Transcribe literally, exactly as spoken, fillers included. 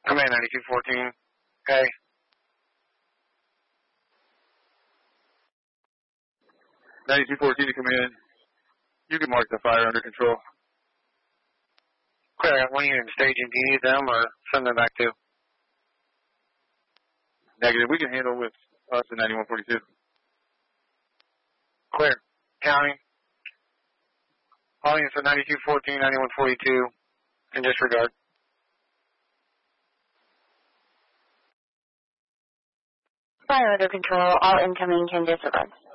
Command ninety-two fourteen. Okay. ninety-two fourteen to command. You can mark the fire under control. Clear, I got one unit in staging. Do you need them or send them back to? Negative. We can handle with us in ninety-one forty-two. Clear. Counting. All units at ninety-two fourteen, ninety-one forty-two, in disregard. Fire under control. All incoming can disregard.